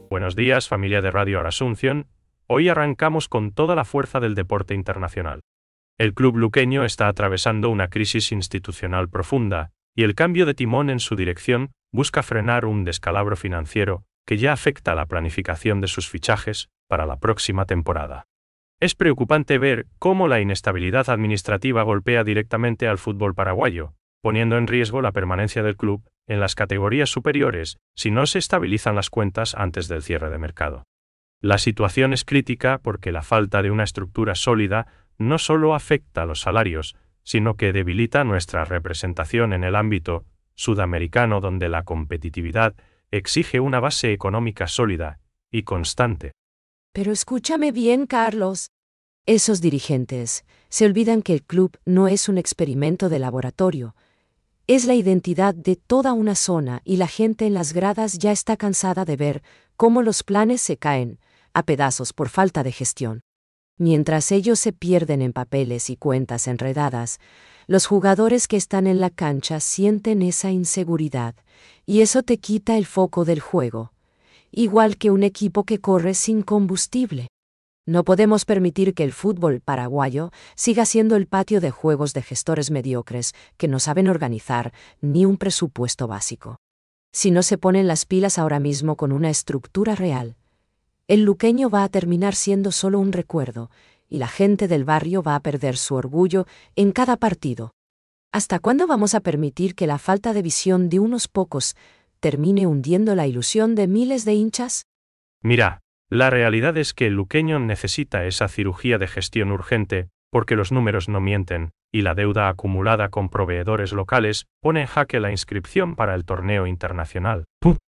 Buenos días, familia de Radio Asunción. Hoy arrancamos con toda la fuerza del deporte internacional. El club luqueño está atravesando una crisis institucional profunda, y el cambio de timón en su dirección busca frenar un descalabro financiero que ya afecta la planificación de sus fichajes para la próxima temporada. Es preocupante ver cómo la inestabilidad administrativa golpea directamente al fútbol paraguayo, poniendo en riesgo la permanencia del club en las categorías superiores si no se estabilizan las cuentas antes del cierre de mercado. La situación es crítica porque la falta de una estructura sólida no solo afecta a los salarios, sino que debilita nuestra representación en el ámbito sudamericano, donde la competitividad exige una base económica sólida y constante. Pero escúchame bien, Carlos. Esos dirigentes se olvidan que el club no es un experimento de laboratorio. Es la identidad de toda una zona y la gente en las gradas ya está cansada de ver cómo los planes se caen a pedazos por falta de gestión. Mientras ellos se pierden en papeles y cuentas enredadas, los jugadores que están en la cancha sienten esa inseguridad, y eso te quita el foco del juego. Igual que un equipo que corre sin combustible. No podemos permitir que el fútbol paraguayo siga siendo el patio de juegos de gestores mediocres que no saben organizar ni un presupuesto básico. Si no se ponen las pilas ahora mismo con una estructura real, el luqueño va a terminar siendo solo un recuerdo, y la gente del barrio va a perder su orgullo en cada partido. ¿Hasta cuándo vamos a permitir que la falta de visión de unos pocos termine hundiendo la ilusión de miles de hinchas? Mira, la realidad es que el luqueño necesita esa cirugía de gestión urgente, porque los números no mienten, y la deuda acumulada con proveedores locales pone en jaque la inscripción para el torneo internacional.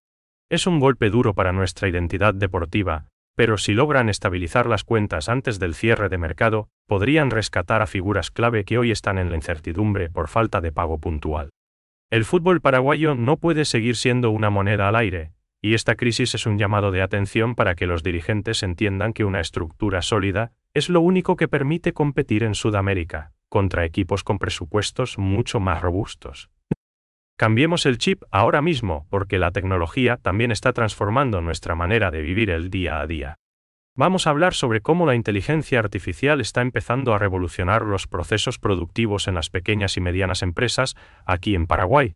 Es un golpe duro para nuestra identidad deportiva, pero si logran estabilizar las cuentas antes del cierre de mercado, podrían rescatar a figuras clave que hoy están en la incertidumbre por falta de pago puntual. El fútbol paraguayo no puede seguir siendo una moneda al aire, y esta crisis es un llamado de atención para que los dirigentes entiendan que una estructura sólida es lo único que permite competir en Sudamérica, contra equipos con presupuestos mucho más robustos. Cambiemos el chip ahora mismo, porque la tecnología también está transformando nuestra manera de vivir el día a día. Vamos a hablar sobre cómo la inteligencia artificial está empezando a revolucionar los procesos productivos en las pequeñas y medianas empresas aquí en Paraguay.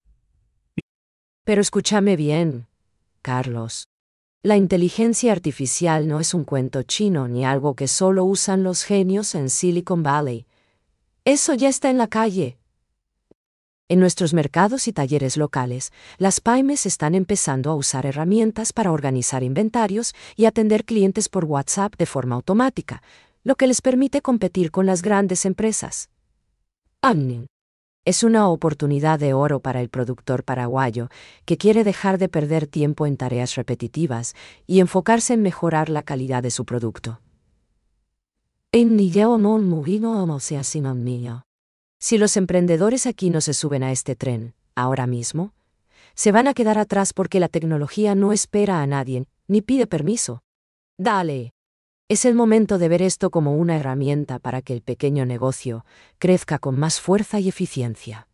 Pero escúchame bien, Carlos. La inteligencia artificial no es un cuento chino ni algo que solo usan los genios en Silicon Valley. Eso ya está en la calle. En nuestros mercados y talleres locales, las pymes están empezando a usar herramientas para organizar inventarios y atender clientes por WhatsApp de forma automática, lo que les permite competir con las grandes empresas. Es una oportunidad de oro para el productor paraguayo que quiere dejar de perder tiempo en tareas repetitivas y enfocarse en mejorar la calidad de su producto. Si los emprendedores aquí no se suben a este tren, ahora mismo, se van a quedar atrás porque la tecnología no espera a nadie, ni pide permiso. ¡Dale! Es el momento de ver esto como una herramienta para que el pequeño negocio crezca con más fuerza y eficiencia.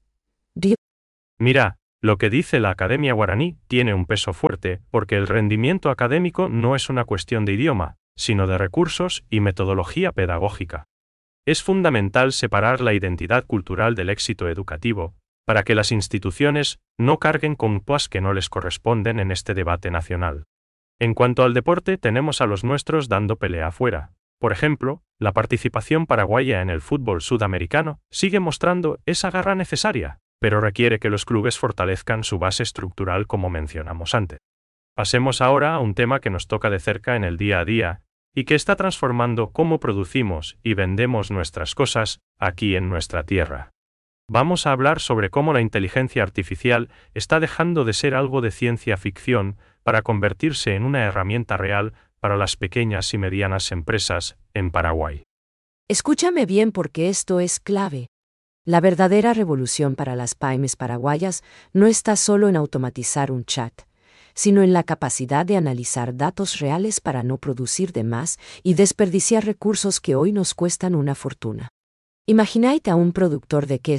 Mira, lo que dice la Academia Guaraní tiene un peso fuerte, porque el rendimiento académico no es una cuestión de idioma, sino de recursos y metodología pedagógica. Es fundamental separar la identidad cultural del éxito educativo, para que las instituciones no carguen con poas que no les corresponden en este debate nacional. En cuanto al deporte, tenemos a los nuestros dando pelea afuera. Por ejemplo, la participación paraguaya en el fútbol sudamericano sigue mostrando esa garra necesaria, pero requiere que los clubes fortalezcan su base estructural como mencionamos antes. Pasemos ahora a un tema que nos toca de cerca en el día a día, y que está transformando cómo producimos y vendemos nuestras cosas aquí en nuestra tierra. Vamos a hablar sobre cómo la inteligencia artificial está dejando de ser algo de ciencia ficción para convertirse en una herramienta real para las pequeñas y medianas empresas en Paraguay. Escúchame bien porque esto es clave. La verdadera revolución para las pymes paraguayas no está solo en automatizar un chat, sino en la capacidad de analizar datos reales para no producir de más y desperdiciar recursos que hoy nos cuestan una fortuna. Imagínate a un productor de queso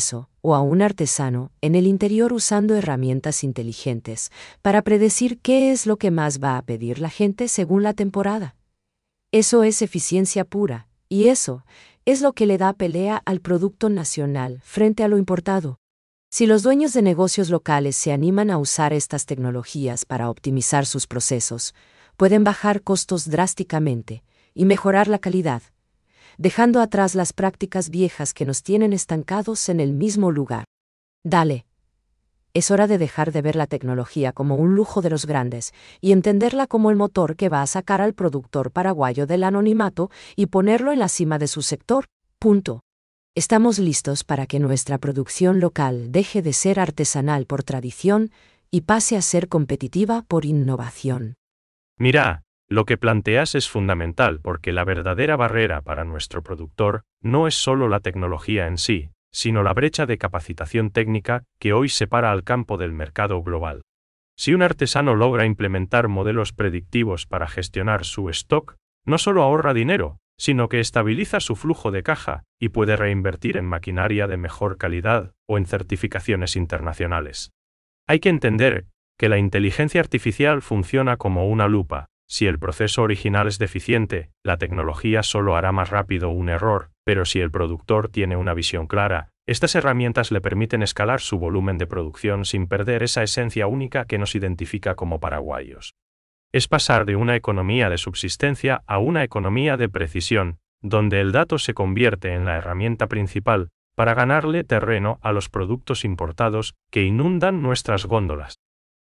o a un artesano en el interior usando herramientas inteligentes para predecir qué es lo que más va a pedir la gente según la temporada. Eso es eficiencia pura, y eso es lo que le da pelea al producto nacional frente a lo importado. Si los dueños de negocios locales se animan a usar estas tecnologías para optimizar sus procesos, pueden bajar costos drásticamente y mejorar la calidad, dejando atrás las prácticas viejas que nos tienen estancados en el mismo lugar. Dale. Es hora de dejar de ver la tecnología como un lujo de los grandes y entenderla como el motor que va a sacar al productor paraguayo del anonimato y ponerlo en la cima de su sector. Punto. Estamos listos para que nuestra producción local deje de ser artesanal por tradición y pase a ser competitiva por innovación. Mira, lo que planteas es fundamental porque la verdadera barrera para nuestro productor no es solo la tecnología en sí, sino la brecha de capacitación técnica que hoy separa al campo del mercado global. Si un artesano logra implementar modelos predictivos para gestionar su stock, no solo ahorra dinero, sino que estabiliza su flujo de caja y puede reinvertir en maquinaria de mejor calidad o en certificaciones internacionales. Hay que entender que la inteligencia artificial funciona como una lupa. Si el proceso original es deficiente, la tecnología solo hará más rápido un error, pero si el productor tiene una visión clara, estas herramientas le permiten escalar su volumen de producción sin perder esa esencia única que nos identifica como paraguayos. Es pasar de una economía de subsistencia a una economía de precisión, donde el dato se convierte en la herramienta principal para ganarle terreno a los productos importados que inundan nuestras góndolas.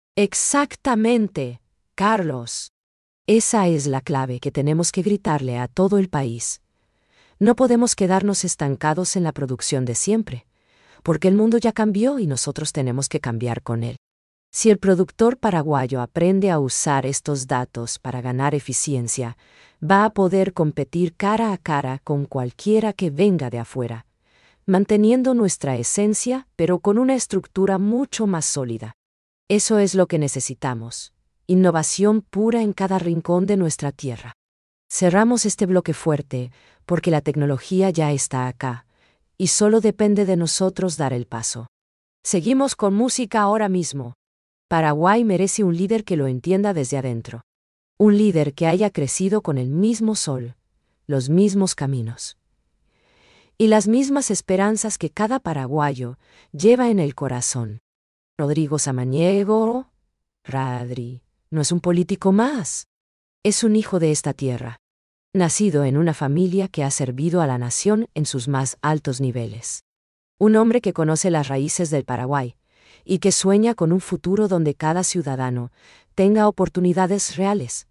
Exactamente, Carlos. Esa es la clave que tenemos que gritarle a todo el país. No podemos quedarnos estancados en la producción de siempre, porque el mundo ya cambió y nosotros tenemos que cambiar con él. Si el productor paraguayo aprende a usar estos datos para ganar eficiencia, va a poder competir cara a cara con cualquiera que venga de afuera, manteniendo nuestra esencia, pero con una estructura mucho más sólida. Eso es lo que necesitamos. Innovación pura en cada rincón de nuestra tierra. Cerramos este bloque fuerte, porque la tecnología ya está acá, y solo depende de nosotros dar el paso. Seguimos con música ahora mismo. Paraguay merece un líder que lo entienda desde adentro. Un líder que haya crecido con el mismo sol, los mismos caminos y las mismas esperanzas que cada paraguayo lleva en el corazón. Rodrigo Samaniego, Radri, no es un político más. Es un hijo de esta tierra, nacido en una familia que ha servido a la nación en sus más altos niveles. Un hombre que conoce las raíces del Paraguay y que sueña con un futuro donde cada ciudadano tenga oportunidades reales.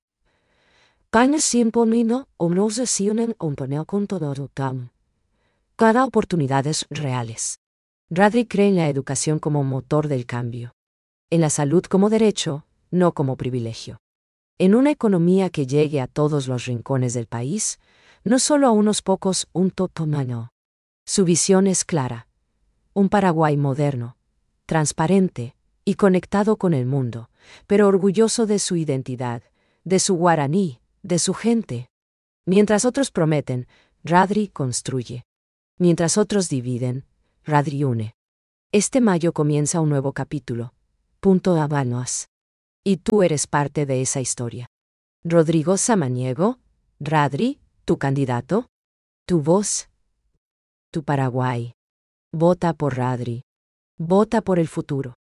Cada oportunidades reales. Radri cree en la educación como motor del cambio. En la salud como derecho, no como privilegio. En una economía que llegue a todos los rincones del país, no solo a unos pocos, un totomano. Su visión es clara. Un Paraguay moderno, transparente y conectado con el mundo, pero orgulloso de su identidad, de su guaraní, de su gente. Mientras otros prometen, Radri construye. Mientras otros dividen, Radri une. Este mayo comienza un nuevo capítulo. Punto Habanos. Y tú eres parte de esa historia. Rodrigo Samaniego, Radri, tu candidato, tu voz, tu Paraguay. Vota por Radri. Vota por el futuro.